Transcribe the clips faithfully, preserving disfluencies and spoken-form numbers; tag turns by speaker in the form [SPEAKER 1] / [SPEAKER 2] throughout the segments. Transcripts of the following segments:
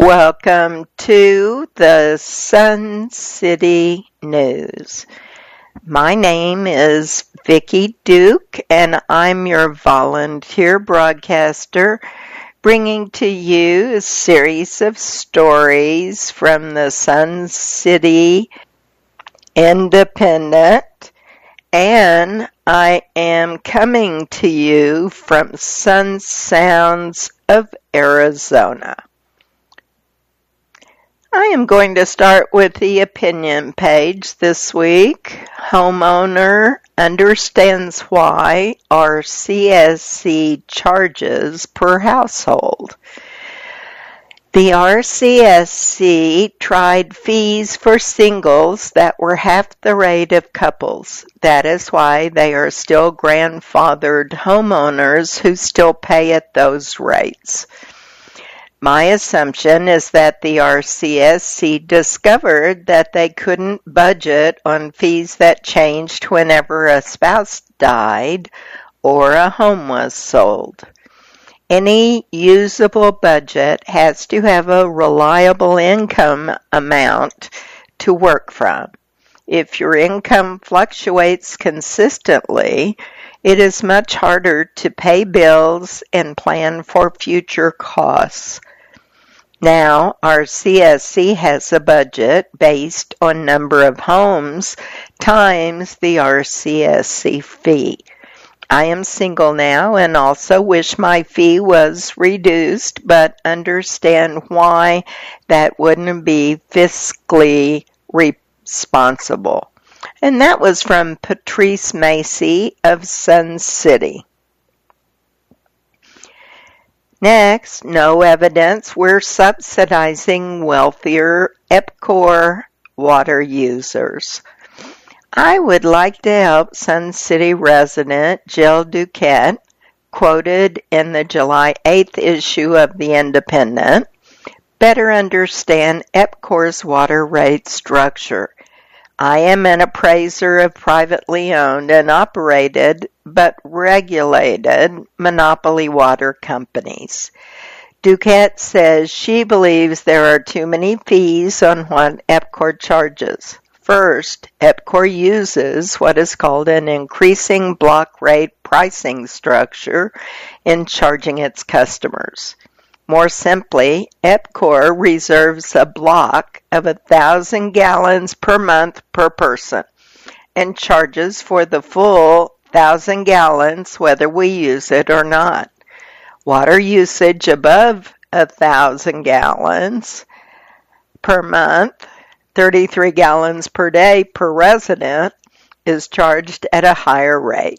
[SPEAKER 1] Welcome to the Sun City News. My name is Vicki Duke, and I'm your volunteer broadcaster, bringing to you a series of stories from the Sun City Independent, and I am coming to you from Sun Sounds of Arizona. I am going to start with the opinion page this week. Homeowner understands why R C S C charges per household. The R C S C tried fees for singles that were half the rate of couples. That is why they are still grandfathered homeowners who still pay at those rates. My assumption is that the R C S C discovered that they couldn't budget on fees that changed whenever a spouse died or a home was sold. Any usable budget has to have a reliable income amount to work from. If your income fluctuates consistently, it is much harder to pay bills and plan for future costs. Now, R C S C has a budget based on number of homes times the R C S C fee. I am single now and also wish my fee was reduced, but understand why that wouldn't be fiscally responsible. And that was from Patrice Macy of Sun City. Next, no evidence we're subsidizing wealthier EPCOR water users. I would like to help Sun City resident Jill Duquette, quoted in the July eighth issue of The Independent, better understand EPCOR's water rate structure. I am an appraiser of privately owned and operated but regulated monopoly water companies. Duquette says she believes there are too many fees on what EPCOR charges. First, EPCOR uses what is called an increasing block rate pricing structure in charging its customers. More simply, EPCOR reserves a block of one thousand gallons per month per person and charges for the full one thousand gallons whether we use it or not. Water usage above one thousand gallons per month, thirty-three gallons per day per resident, is charged at a higher rate.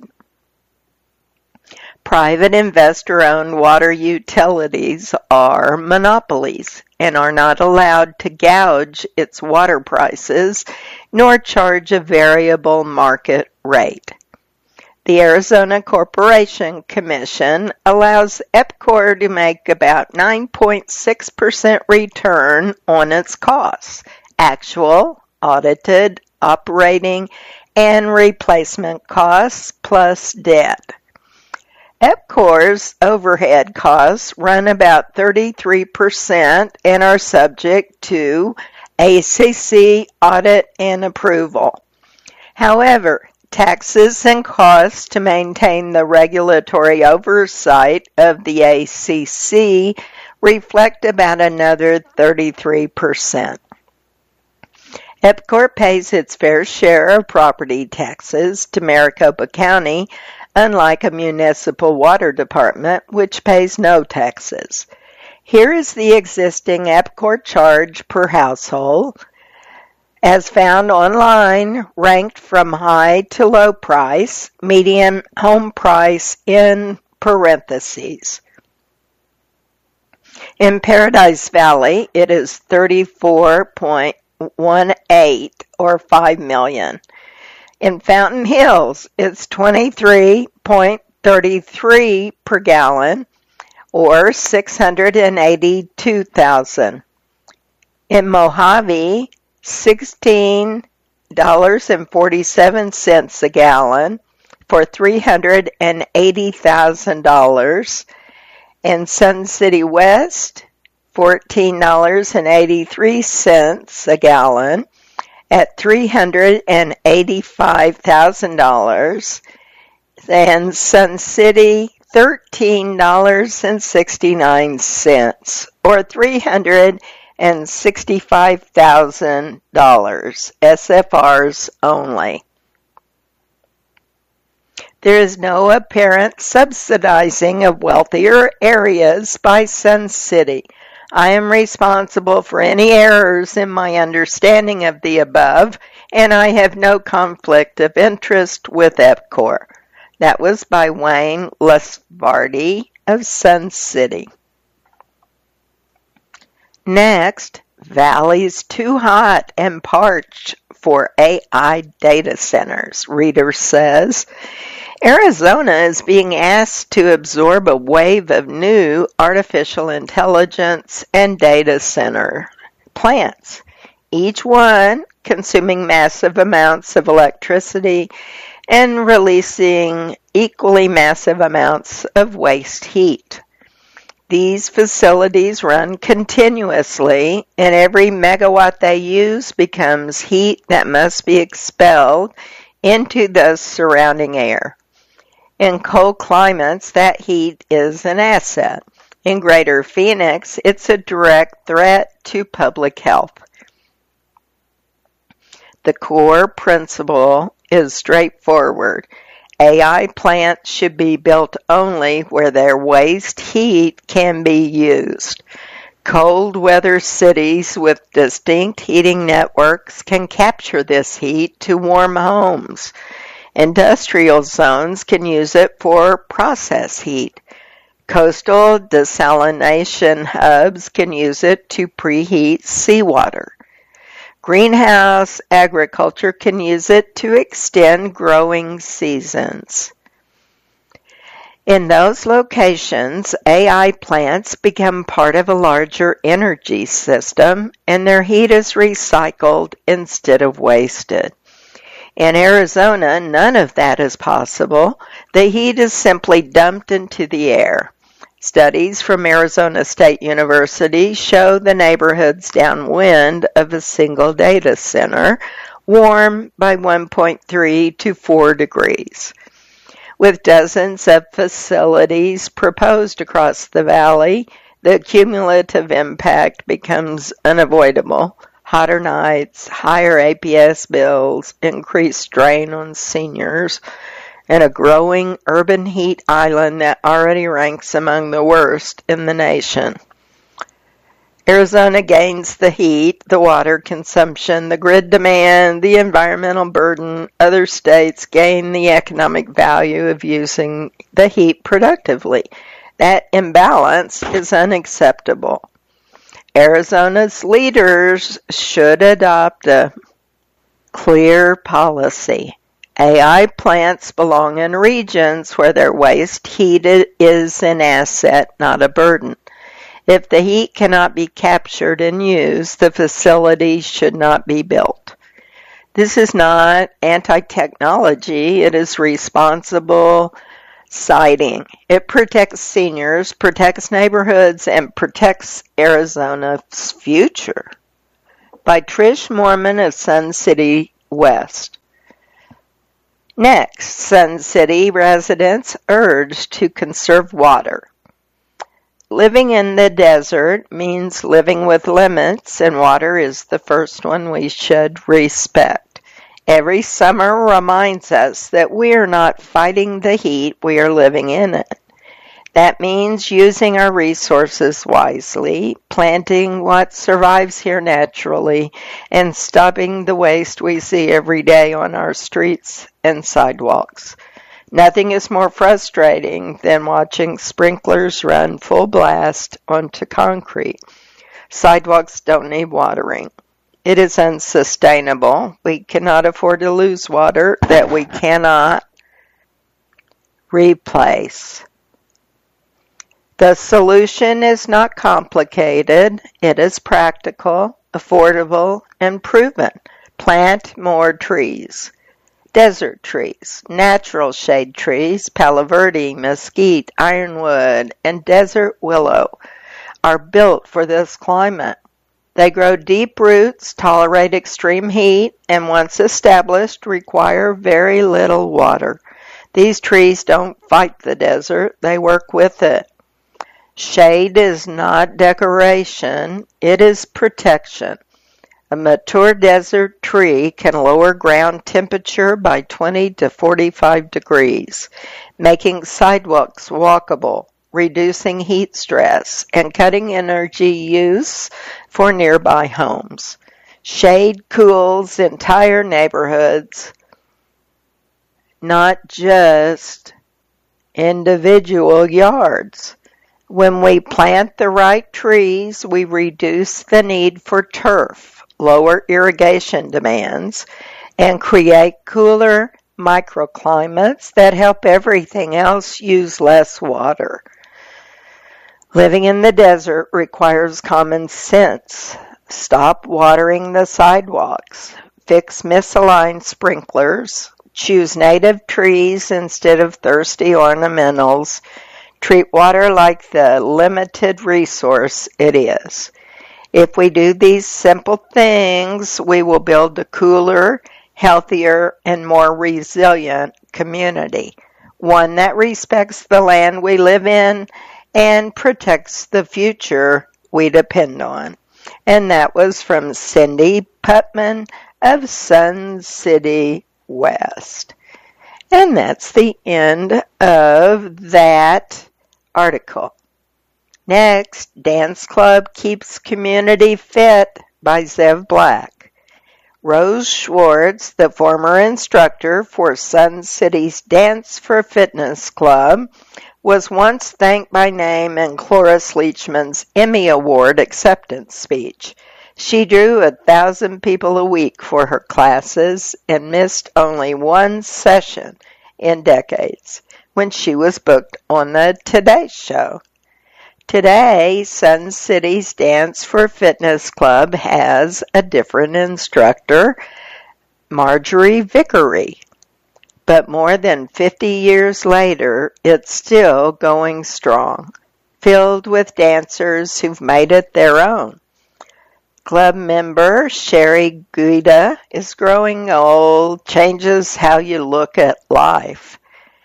[SPEAKER 1] Private investor-owned water utilities are monopolies and are not allowed to gouge its water prices nor charge a variable market rate. The Arizona Corporation Commission allows EPCOR to make about nine point six percent return on its costs, actual, audited, operating, and replacement costs plus debt. EPCOR's overhead costs run about thirty-three percent and are subject to A C C audit and approval. However, taxes and costs to maintain the regulatory oversight of the A C C reflect about another thirty-three percent. EPCOR pays its fair share of property taxes to Maricopa County, unlike a municipal water department, which pays no taxes. Here is the existing EPCOR charge per household, as found online, ranked from high to low price, median home price in parentheses. In Paradise Valley, it is thirty-four point one eight or five million dollars. In Fountain Hills, it's twenty-three point three three per gallon, or six hundred eighty-two thousand dollars. In Mojave, sixteen dollars and forty-seven cents a gallon for three hundred eighty thousand dollars. In Sun City West, fourteen dollars and eighty-three cents a gallon at three hundred eighty-five thousand dollars, and Sun City thirteen dollars and sixty-nine cents, or three hundred sixty-five thousand dollars, S F Rs only. There is no apparent subsidizing of wealthier areas by Sun City. I am responsible for any errors in my understanding of the above, and I have no conflict of interest with E P C O R. That was by Wayne Lusvardi of Sun City. Next, Valley's too hot and parched for A I data centers, reader says. Arizona is being asked to absorb a wave of new artificial intelligence and data center plants, each one consuming massive amounts of electricity and releasing equally massive amounts of waste heat. These facilities run continuously, and every megawatt they use becomes heat that must be expelled into the surrounding air. In cold climates, that heat is an asset. In Greater Phoenix, it's a direct threat to public health. The core principle is straightforward. A I plants should be built only where their waste heat can be used. Cold weather cities with distinct heating networks can capture this heat to warm homes. Industrial zones can use it for process heat. Coastal desalination hubs can use it to preheat seawater. Greenhouse agriculture can use it to extend growing seasons. In those locations, A I plants become part of a larger energy system, and their heat is recycled instead of wasted. In Arizona, none of that is possible. The heat is simply dumped into the air. Studies from Arizona State University show the neighborhoods downwind of a single data center warm by one point three to four degrees. With dozens of facilities proposed across the valley, the cumulative impact becomes unavoidable. Hotter nights, higher A P S bills, increased strain on seniors, and a growing urban heat island that already ranks among the worst in the nation. Arizona gains the heat, the water consumption, the grid demand, the environmental burden. Other states gain the economic value of using the heat productively. That imbalance is unacceptable. Arizona's leaders should adopt a clear policy. A I plants belong in regions where their waste heat is an asset, not a burden. If the heat cannot be captured and used, the facility should not be built. This is not anti-technology. It is responsible siting. It protects seniors, protects neighborhoods, and protects Arizona's future. By Trish Morman of Sun City West. Next, Sun City residents urged to conserve water. Living in the desert means living with limits, and water is the first one we should respect. Every summer reminds us that we are not fighting the heat, we are living in it. That means using our resources wisely, planting what survives here naturally, and stopping the waste we see every day on our streets and sidewalks. Nothing is more frustrating than watching sprinklers run full blast onto concrete. Sidewalks don't need watering. It is unsustainable. We cannot afford to lose water that we cannot replace. The solution is not complicated. It is practical, affordable, and proven. Plant more trees. Desert trees, natural shade trees, palo verde, mesquite, ironwood, and desert willow are built for this climate. They grow deep roots, tolerate extreme heat, and once established, require very little water. These trees don't fight the desert, they work with it. Shade is not decoration, it is protection. A mature desert tree can lower ground temperature by twenty to forty-five degrees, making sidewalks walkable, reducing heat stress, and cutting energy use for nearby homes. Shade cools entire neighborhoods, not just individual yards. When we plant the right trees, we reduce the need for turf, lower irrigation demands, and create cooler microclimates that help everything else use less water. Living in the desert requires common sense. Stop watering the sidewalks. Fix misaligned sprinklers. Choose native trees instead of thirsty ornamentals. Treat water like the limited resource it is. If we do these simple things, we will build a cooler, healthier, and more resilient community. One that respects the land we live in and protects the future we depend on. And that was from Cindy Putman of Sun City West. And that's the end of that article. Next, Dance Club Keeps Community Fit by Zev Black. Rose Schwartz, the former instructor for Sun City's Dance for Fitness Club, was once thanked by name in Cloris Leachman's Emmy Award acceptance speech. She drew a thousand people a week for her classes and missed only one session in decades when she was booked on the Today Show. Today, Sun City's Dance for Fitness Club has a different instructor, Marjorie Vickery. But more than fifty years later, it's still going strong, filled with dancers who've made it their own. Club member Sherry Guida is growing old, changes how you look at life,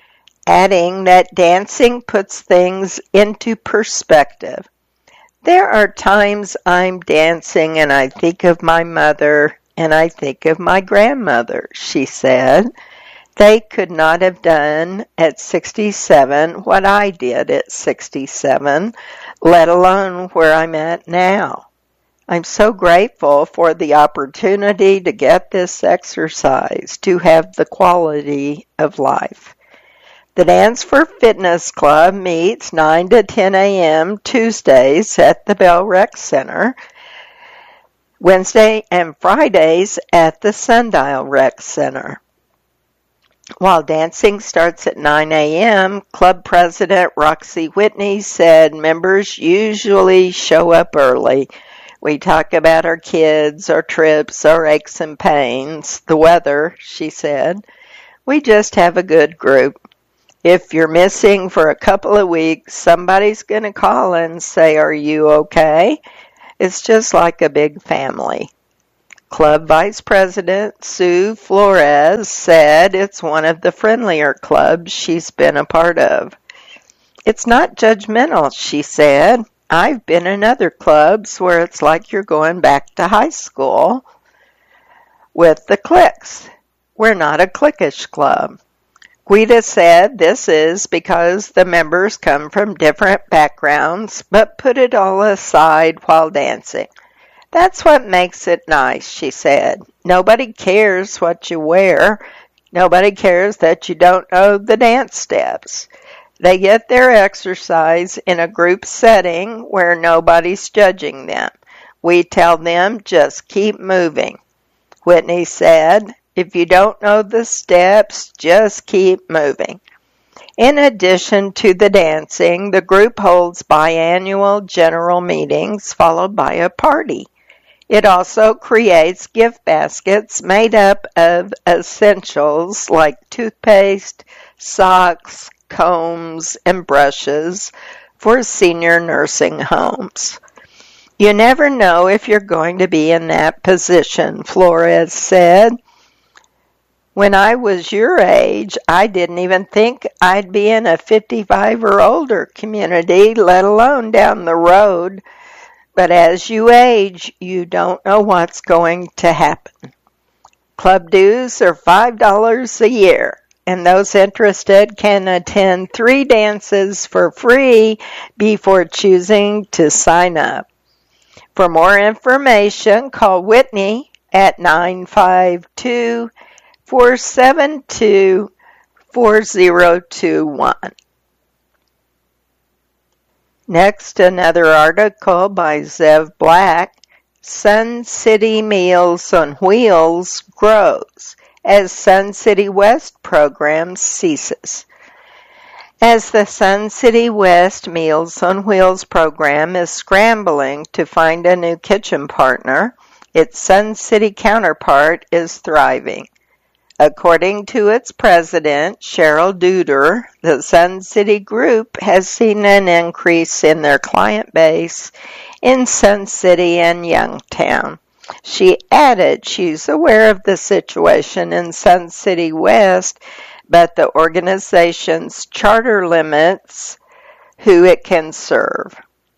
[SPEAKER 1] adding that dancing puts things into perspective. There are times I'm dancing and I think of my mother and I think of my grandmother, she said. They could not have done at sixty-seven what I did at sixty-seven, let alone where I'm at now. I'm so grateful for the opportunity to get this exercise, to have the quality of life. The Dance for Fitness Club meets nine to ten a.m. Tuesdays at the Bell Rec Center, Wednesday and Fridays at the Sundial Rec Center. While dancing starts at nine a.m., Club President Roxy Whitney said members usually show up early. We talk about our kids, our trips, our aches and pains, the weather, she said. We just have a good group. If you're missing for a couple of weeks, somebody's going to call and say, "Are you okay?" It's just like a big family. Club Vice President Sue Flores said it's one of the friendlier clubs she's been a part of. It's not judgmental, she said. I've been in other clubs where it's like you're going back to high school with the cliques. We're not a cliquish club. Guida said this is because the members come from different backgrounds, but put it all aside while dancing. That's what makes it nice, she said. Nobody cares what you wear. Nobody cares that you don't know the dance steps. They get their exercise in a group setting where nobody's judging them. We tell them just keep moving. Whitney said, if you don't know the steps, just keep moving. In addition to the dancing, the group holds biannual general meetings followed by a party. It also creates gift baskets made up of essentials like toothpaste, socks, combs, and brushes for senior nursing homes. You never know if you're going to be in that position, Flores said. When I was your age, I didn't even think I'd be in a fifty-five or older community, let alone down the road. But as you age, you don't know what's going to happen. Club dues are five dollars a year, and those interested can attend three dances for free before choosing to sign up. For more information, call Whitney at nine five two, four seven two, four zero two one. Next, another article by Zev Black. Sun City Meals on Wheels grows as Sun City West program ceases. As the Sun City West Meals on Wheels program is scrambling to find a new kitchen partner, its Sun City counterpart is thriving. According to its president, Cheryl Duder, the Sun City Group has seen an increase in their client base in Sun City and Youngtown. She added she's aware of the situation in Sun City West, but the organization's charter limits who it can serve.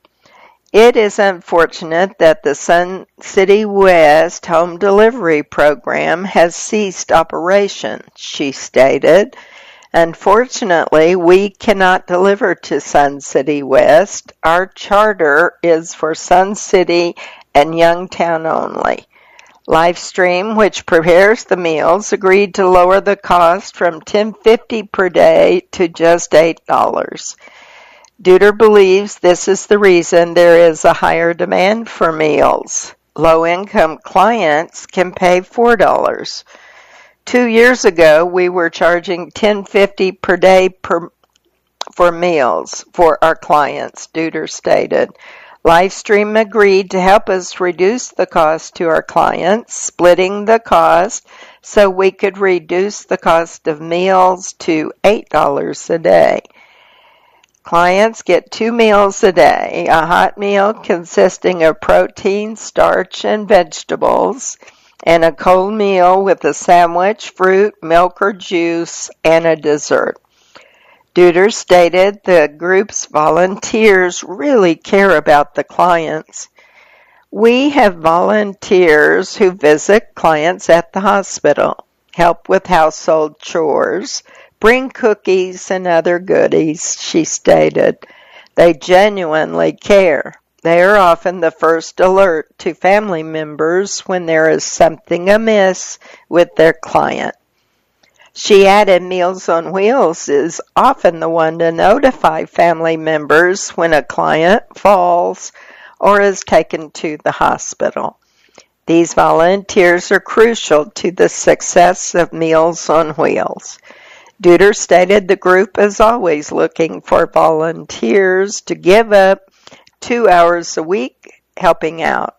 [SPEAKER 1] It is unfortunate that the Sun City West home delivery program has ceased operation, she stated. Unfortunately, we cannot deliver to Sun City West. Our charter is for Sun City and Youngtown only. Livestream, which prepares the meals, agreed to lower the cost from ten fifty per day to just eight dollars. Duder believes this is the reason there is a higher demand for meals. Low-income clients can pay four dollars. Two years ago, we were charging ten fifty per day per, for meals for our clients, Duder stated. Livestream agreed to help us reduce the cost to our clients, splitting the cost so we could reduce the cost of meals to eight dollars a day. Clients get two meals a day, a hot meal consisting of protein, starch, and vegetables, and a cold meal with a sandwich, fruit, milk or juice, and a dessert. Duder stated the group's volunteers really care about the clients. We have volunteers who visit clients at the hospital, help with household chores, bring cookies and other goodies, she stated. They genuinely care. They are often the first alert to family members when there is something amiss with their client. She added Meals on Wheels is often the one to notify family members when a client falls or is taken to the hospital. These volunteers are crucial to the success of Meals on Wheels. Duder stated the group is always looking for volunteers to give up two hours a week helping out.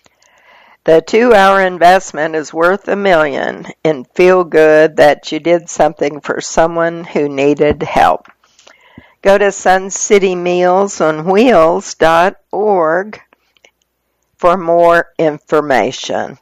[SPEAKER 1] The two-hour investment is worth a million and feel good that you did something for someone who needed help. Go to sun city meals on wheels dot org for more information.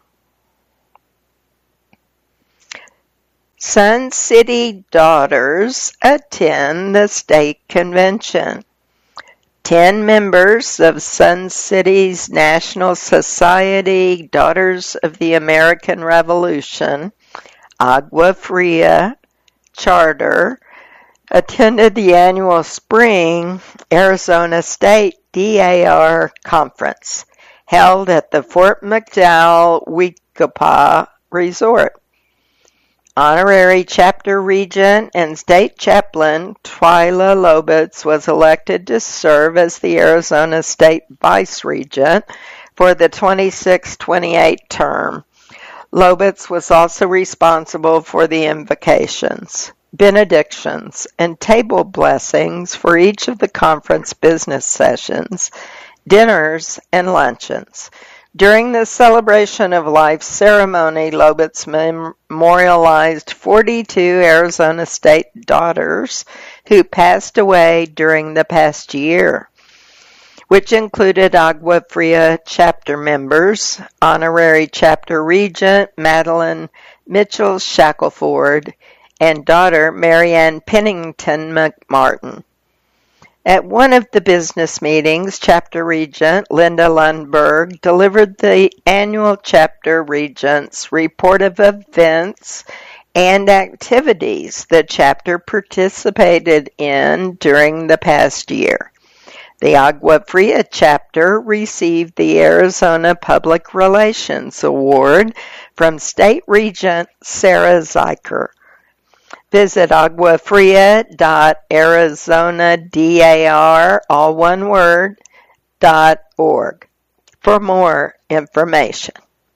[SPEAKER 1] Sun City daughters attend the state convention. Ten members of Sun City's National Society Daughters of the American Revolution, Agua Fria Charter, attended the annual Spring Arizona State D A R Conference held at the Fort McDowell Weekapaw Resort. Honorary Chapter Regent and State Chaplain Twyla Lobitz was elected to serve as the Arizona State Vice Regent for the twenty-six twenty-eight term. Lobitz was also responsible for the invocations, benedictions, and table blessings for each of the conference business sessions, dinners, and luncheons. During the Celebration of Life ceremony, Lobitz memorialized forty-two Arizona State daughters who passed away during the past year, which included Agua Fria chapter members, honorary chapter regent Madeline Mitchell Shackelford, and daughter Marianne Pennington McMartin. At one of the business meetings, Chapter Regent Linda Lundberg delivered the annual Chapter Regent's report of events and activities the chapter participated in during the past year. The Agua Fria chapter received the Arizona Public Relations Award from State Regent Sarah Zeiker. Visit aguafria dot arizonadar, all one word, dot org for more information.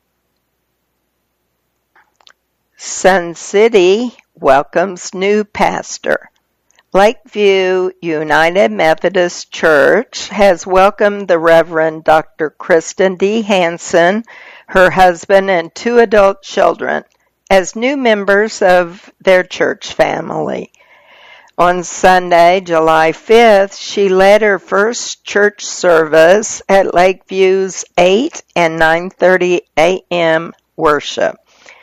[SPEAKER 1] Sun City welcomes new pastor. Lakeview United Methodist Church has welcomed the Reverend Doctor Kristen D. Hansen, her husband, and two adult children as new members of their church family. On Sunday, July fifth, she led her first church service at Lakeview's eight and nine thirty a.m. worship.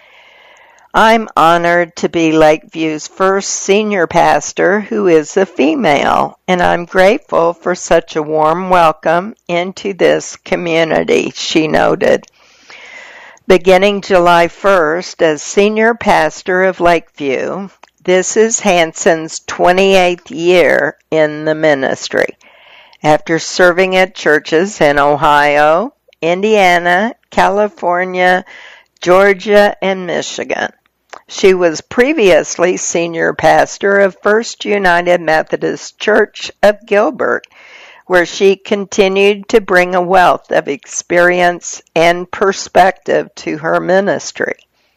[SPEAKER 1] I'm honored to be Lakeview's first senior pastor who is a female, and I'm grateful for such a warm welcome into this community, she noted. Beginning July first as senior pastor of Lakeview, this is Hansen's twenty-eighth year in the ministry. After serving at churches in Ohio, Indiana, California, Georgia, and Michigan. She was previously senior pastor of First United Methodist Church of Gilbert, where she continued to bring a wealth of experience and perspective to her ministry.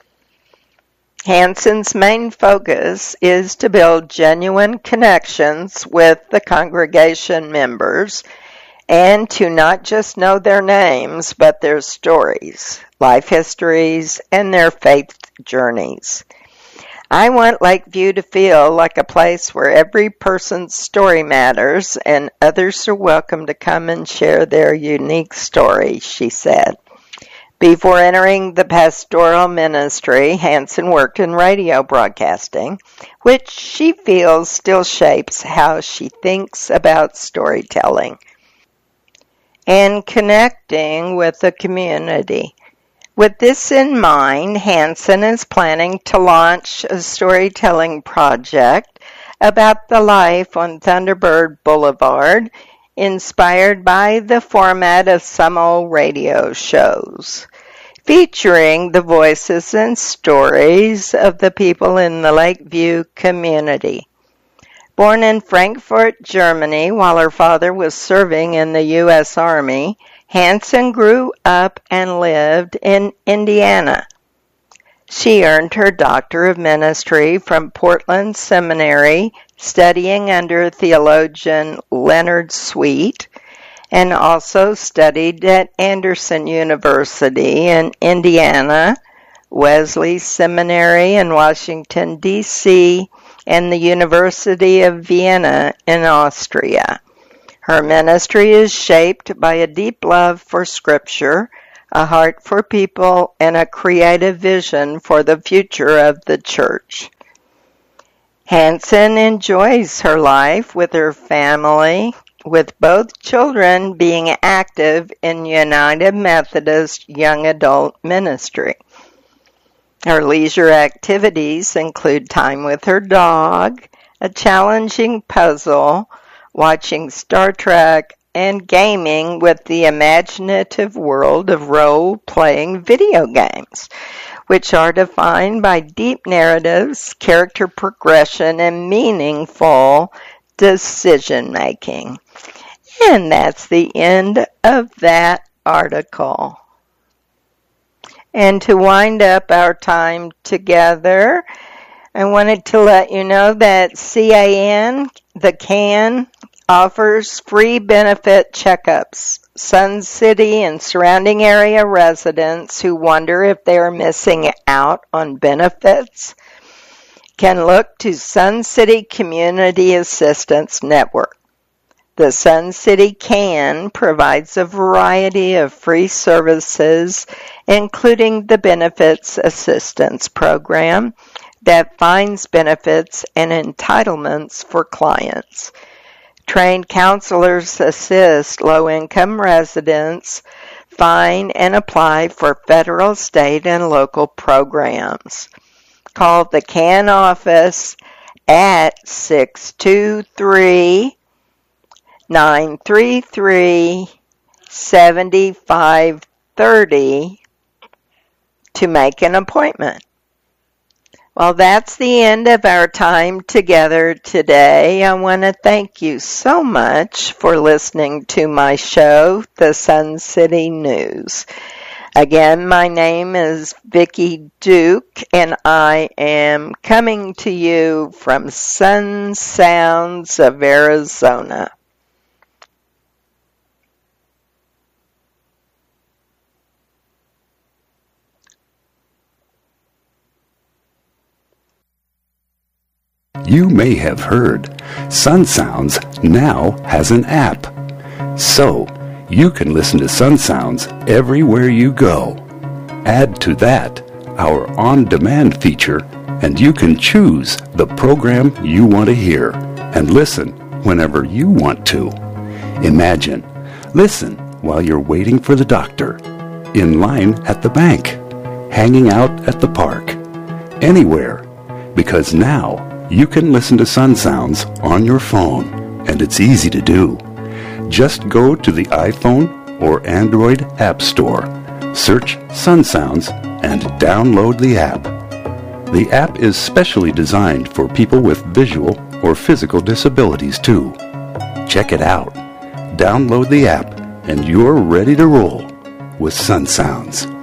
[SPEAKER 1] Hansen's main focus is to build genuine connections with the congregation members and to not just know their names, but their stories, life histories, and their faith journeys. I want Lakeview to feel like a place where every person's story matters and others are welcome to come and share their unique story, she said. Before entering the pastoral ministry, Hansen worked in radio broadcasting, which she feels still shapes how she thinks about storytelling and connecting with the community. With this in mind, Hansen is planning to launch a storytelling project about the life on Thunderbird Boulevard, inspired by the format of some old radio shows, featuring the voices and stories of the people in the Lakeview community. Born in Frankfurt, Germany, while her father was serving in the U S Army, Hansen grew up and lived in Indiana. She earned her Doctor of Ministry from Portland Seminary, studying under theologian Leonard Sweet, and also studied at Anderson University in Indiana, Wesley Seminary in Washington, D C, and the University of Vienna in Austria. Her ministry is shaped by a deep love for Scripture, a heart for people, and a creative vision for the future of the church. Hansen enjoys her life with her family, with both children being active in United Methodist Young Adult Ministry. Her leisure activities include time with her dog, a challenging puzzle, watching Star Trek, and gaming with the imaginative world of role-playing video games, which are defined by deep narratives, character progression, and meaningful decision-making. And that's the end of that article. And to wind up our time together, I wanted to let you know that C A N, the C A N, offers free benefit checkups Sun City and surrounding area residents who wonder if they are missing out on benefits can look to Sun City Community Assistance Network. The Sun City CAN provides a variety of free services, including the Benefits Assistance Program that finds benefits and entitlements for clients. Trained counselors assist low-income residents find and apply for federal, state, and local programs. Call the CAN office at six two three, nine three three, seven five three zero to make an appointment. Well, that's the end of our time together today. I want to thank you so much for listening to my show, The Sun City News. Again, my name is Vicki Duke, and I am coming to you from Sun Sounds of Arizona.
[SPEAKER 2] You may have heard, Sun Sounds now has an app. So, you can listen to Sun Sounds everywhere you go. Add to that our on-demand feature, and you can choose the program you want to hear and listen whenever you want to. Imagine, listen while you're waiting for the doctor, in line at the bank, hanging out at the park, anywhere, because now you can listen to Sun Sounds on your phone, and it's easy to do. Just go to the iPhone or Android App Store, search Sun Sounds, and download the app. The app is specially designed for people with visual or physical disabilities too. Check it out. Download the app, and you're ready to roll with Sun Sounds.